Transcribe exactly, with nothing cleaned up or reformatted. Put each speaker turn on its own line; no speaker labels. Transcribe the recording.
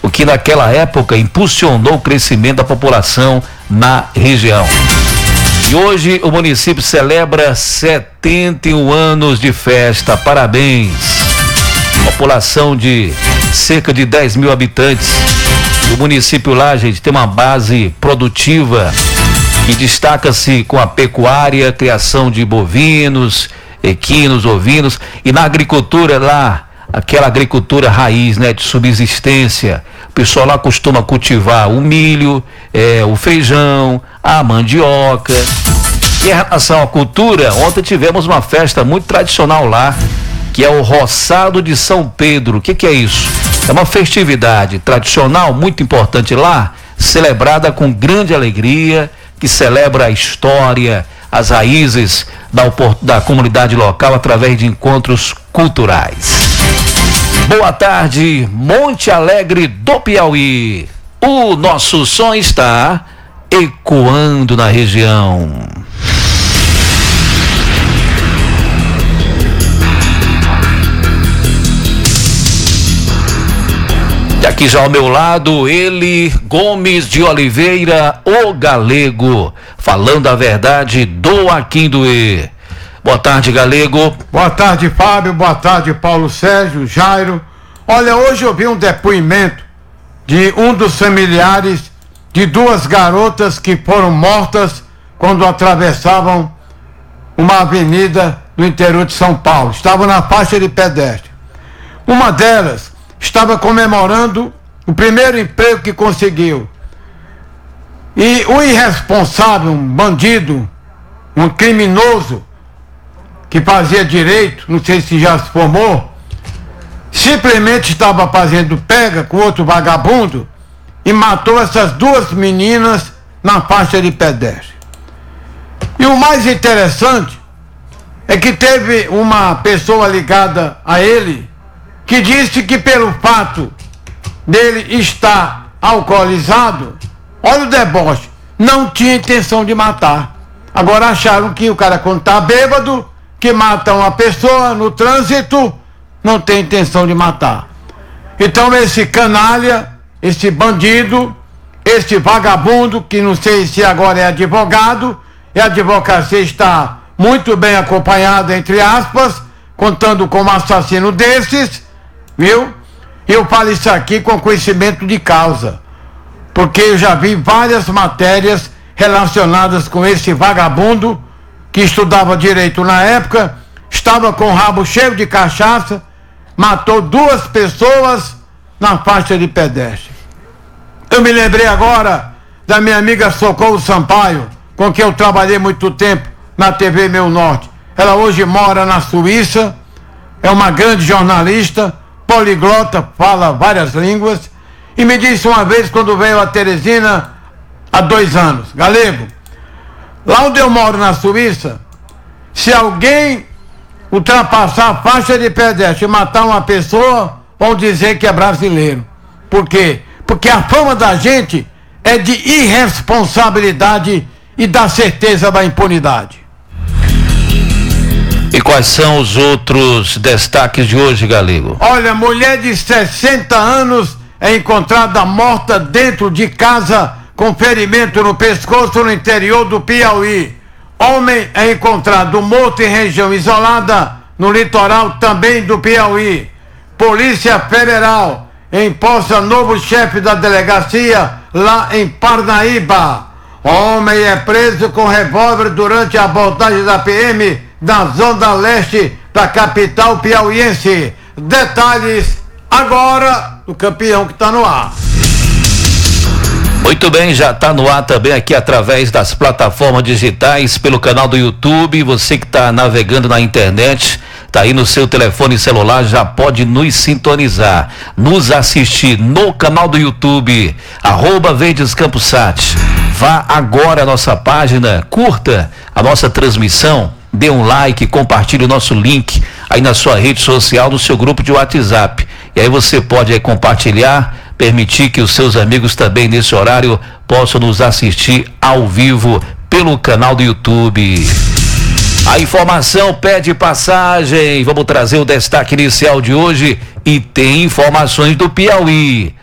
o que naquela época impulsionou o crescimento da população na região. E hoje o município celebra setenta e um anos de festa. Parabéns! População de cerca de dez mil habitantes. O município lá, gente, tem uma base produtiva que destaca-se com a pecuária, criação de bovinos, equinos, ovinos, e na agricultura lá, aquela agricultura raiz, né, de subsistência. O pessoal lá costuma cultivar o milho, é, o feijão, a mandioca. E em relação à cultura, ontem tivemos uma festa muito tradicional lá, que é o Roçado de São Pedro. O que que é isso? É uma festividade tradicional muito importante lá, celebrada com grande alegria, que celebra a história, as raízes da, da comunidade local através de encontros culturais. Boa tarde, Monte Alegre do Piauí. O nosso som está ecoando na região. E aqui já ao meu lado, ele, Gomes de Oliveira, o Galego, falando a verdade do Aquindoê. Boa tarde, Galego.
Boa tarde, Fábio. Boa tarde, Paulo Sérgio, Jairo. Olha, hoje eu vi um depoimento de um dos familiares de duas garotas que foram mortas quando atravessavam uma avenida do interior de São Paulo. Estavam na faixa de pedestre. Uma delas estava comemorando o primeiro emprego que conseguiu. E o irresponsável, um bandido, um criminoso que fazia direito, não sei se já se formou, simplesmente estava fazendo pega com outro vagabundo e matou essas duas meninas na faixa de pedestre. E o mais interessante é que teve uma pessoa ligada a ele que disse que pelo fato dele estar alcoolizado, olha o deboche, não tinha intenção de matar. Agora acharam que o cara, quando está bêbado, que mata uma pessoa no trânsito, não tem intenção de matar. Então esse canalha, esse bandido, esse vagabundo, que não sei se agora é advogado, e a advocacia está muito bem acompanhada, entre aspas, contando com um assassino desses, viu? Eu falo isso aqui com conhecimento de causa, porque eu já vi várias matérias relacionadas com esse vagabundo que estudava direito na época, estava com o rabo cheio de cachaça, matou duas pessoas na faixa de pedestre. Eu me lembrei agora da minha amiga Socorro Sampaio, com quem eu trabalhei muito tempo na T V Meu Norte. Ela hoje mora na Suíça, é uma grande jornalista, poliglota, fala várias línguas, e me disse uma vez, quando veio a Teresina, há dois anos, Galego, lá onde eu moro na Suíça, se alguém ultrapassar a faixa de pedestre e matar uma pessoa, vão dizer que é brasileiro. Por quê? Porque a fama da gente é de irresponsabilidade e da certeza da impunidade.
E quais são os outros destaques de hoje, Galego?
Olha, mulher de sessenta anos é encontrada morta dentro de casa com ferimento no pescoço no interior do Piauí. Homem é encontrado morto em região isolada no litoral também do Piauí. Polícia Federal empossa novo chefe da delegacia lá em Parnaíba. Homem é preso com revólver durante a abordagem da P M da zona leste da capital piauiense. Detalhes agora do campeão que está no ar.
Muito bem, já está no ar também aqui através das plataformas digitais, pelo canal do YouTube. Você que está navegando na internet, está aí no seu telefone celular, já pode nos sintonizar, nos assistir no canal do YouTube, arroba Verdes Campos Sat. Vá agora à nossa página, curta a nossa transmissão, dê um like, compartilhe o nosso link aí na sua rede social, no seu grupo de WhatsApp. E aí você pode aí compartilhar, permitir que os seus amigos também nesse horário possam nos assistir ao vivo pelo canal do YouTube. A informação pede passagem. Vamos trazer o destaque inicial de hoje e tem informações do Piauí.